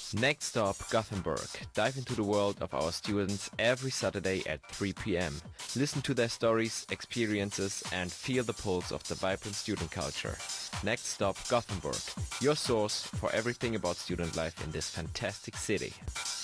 Next stop, Gothenburg. Dive into the world of our students every Saturday at 3 p.m. Listen to their stories, experiences, and feel the pulse of the vibrant student culture. Next stop, Gothenburg. Your source for everything about student life in this fantastic city.